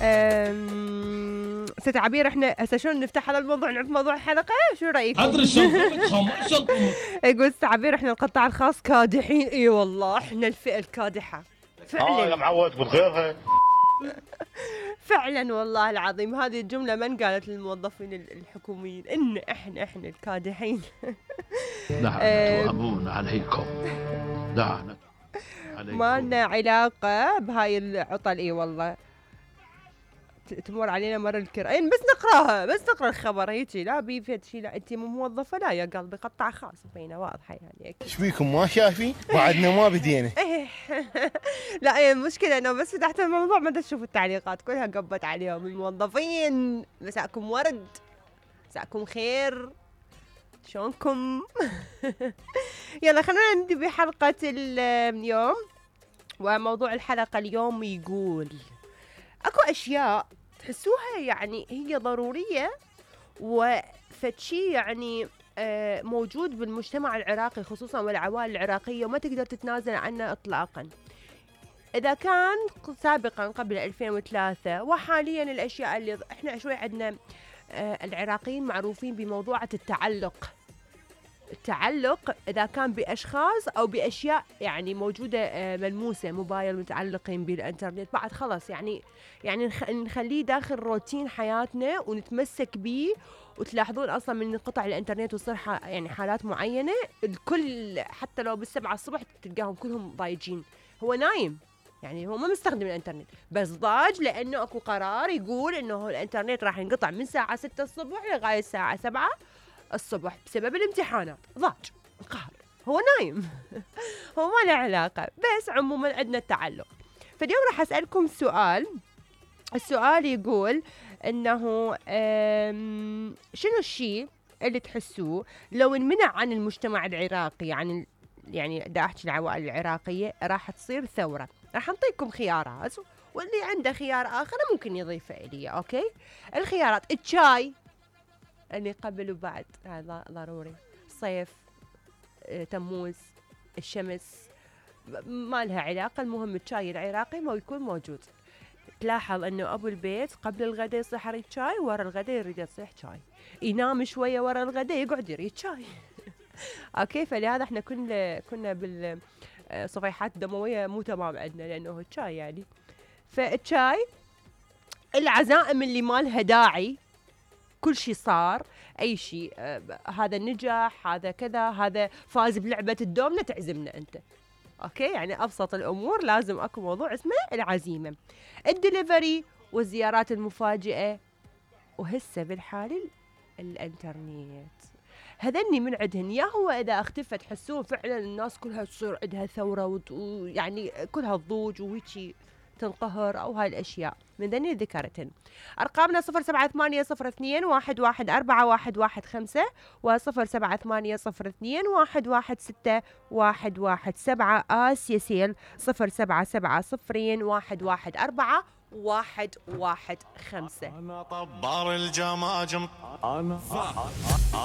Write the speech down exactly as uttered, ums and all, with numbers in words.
أم... ست عبير احنا هسه شلون نفتح هذا الموضوع، نعرف موضوع الحلقه، شو رايكم؟ ادري شنطتك خمر شنطتك. يقول ست عبير احنا القطاع الخاص كادحين. اي والله احنا الفئه الكادحه فعلا. اه يا معود بتغيرها. فعلا والله العظيم هذه الجمله من قالت للموظفين الحكوميين ان احنا احنا الكادحين. لعنة أبونا عليكم، لعنة عليكم. ما لنا علاقه بهاي العطل. اي والله تمر علينا مر الكرام، بس نقراها، بس نقرا الخبر هيجي، لا بي فد شيء. لا انت مو موظفه، لا يا قلبي قطاع خاص، بينه واضحه يعني. ايش بيكم ما شايفين؟ بعدنا ما بدينا. لا هي المشكله انه بس فتحت الموضوع ما تشوفوا التعليقات كلها قبت عليهم الموظفين. مساءكم ورد، مساءكم خير، شلونكم؟ يلا خلونا نبدي بحلقه اليوم. وموضوع الحلقه اليوم يقول اكو اشياء تحسوها يعني هي ضروريه وفتشي يعني موجود بالمجتمع العراقي خصوصا والعوائل العراقيه وما تقدر تتنازل عنه اطلاقا. اذا كان سابقا قبل ألفين وثلاثة وحاليا الاشياء اللي احنا شوي عندنا العراقيين معروفين بموضوع التعلق. التعلق إذا كان بأشخاص أو بأشياء يعني موجودة ملموسة، موبايل متعلقين بالإنترنت، بعد خلاص يعني يعني نخليه داخل روتين حياتنا ونتمسك به. وتلاحظون أصلا من قطع الإنترنت وصير يعني حالات معينة الكل حتى لو بالسبعة الصبح تلقاهم كلهم ضايجين، هو نايم يعني هو ما مستخدم الإنترنت بس ضاج لأنه أكو قرار يقول إنه الإنترنت راح ينقطع من ساعة ستة الصبح لغاية الساعة سبعة الصبح بسبب الامتحانات. ضاج قهر، هو نايم. هو ما له علاقة، بس عموما عندنا التعلق. فاليوم راح أسألكم سؤال. السؤال يقول إنه شنو الشيء اللي تحسوه لو انمنع عن المجتمع العراقي، عن يعني دا أحكي العوائل العراقية، راح تصير ثورة. راح نعطيكم خيارات واللي عنده خيار آخر ممكن يضيفه إلي. أوكي، الخيارات: الشاي اللي قبل وبعد هذا ضروري، صيف، تموز، الشمس، ما لها علاقة، المهم الشاي العراقي ما يكون موجود. تلاحظ انه ابو البيت قبل الغداء يصيح يريد شاي، ورا الغداء يريد يصيح شاي، ينام شوية ورا الغداء يقعد يريد شاي. اوكي، فلهذا احنا كنا كنا بالصفيحات الدموية مو تمام عندنا لانه الشاي يعني. فالشاي، العزائم اللي ما لها داعي، كل شيء صار اي شيء، آه هذا نجح، هذا كذا، هذا فاز بلعبه الدومنه، تعزمنا انت. اوكي، يعني ابسط الامور لازم اكو موضوع اسمه العزيمه. الدليفري والزيارات المفاجئه، وهسه بالحال الانترنت. هذني من عندهن، يا هو اذا اختفى تحسون فعلا الناس كلها تصير عندها ثوره ويعني كلها تضوج وهيجي تنقهر أو هاي الأشياء من ذني ذكرتن. أرقامنا صفر سبعة ثمانية صفر اثنين واحد واحد أربعة واحد واحد خمسة وصفر سبعة ثمانية صفر اثنين واحد واحد ستة واحد واحد سبعة. آسيا سيل صفر سبعة سبعة صفرين واحد واحد أربعة واحد واحد خمسة. أنا طبار الجماجم. أنا